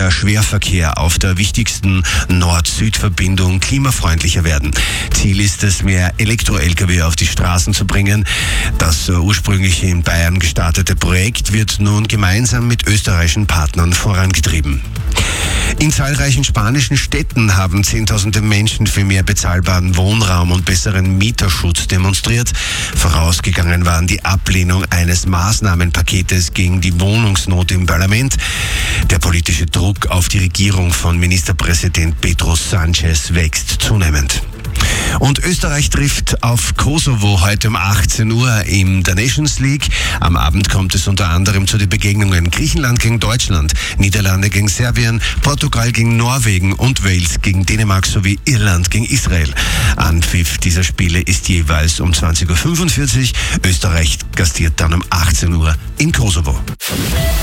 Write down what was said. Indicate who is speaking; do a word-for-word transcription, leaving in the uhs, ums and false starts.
Speaker 1: der Schwerverkehr auf der wichtigsten Nord-Süd-Verbindung klimafreundlicher werden. Ziel ist es, mehr Elektro-L K W auf die Straßen zu bringen. Das ursprünglich in Bayern gestartete Projekt wird nun gemeinsam mit österreichischen Partnern vorangetrieben. In zahlreichen spanischen Städten haben Zehntausende Menschen für mehr bezahlbaren Wohnraum und besseren Mieterschutz demonstriert. Vorausgegangen waren die Ablehnung eines Maßnahmenpaketes gegen die Wohnungsnot im Parlament. Der politische Druck auf die Regierung von Ministerpräsident Pedro Sánchez wächst zunehmend. Und Österreich trifft auf Kosovo heute um achtzehn Uhr in der Nations League. Am Abend kommt es unter anderem zu den Begegnungen Griechenland gegen Deutschland, Niederlande gegen Serbien, Portugal gegen Norwegen und Wales gegen Dänemark sowie Irland gegen Israel. Anpfiff dieser Spiele ist jeweils um zwanzig Uhr fünfundvierzig. Österreich gastiert dann um achtzehn Uhr in Kosovo.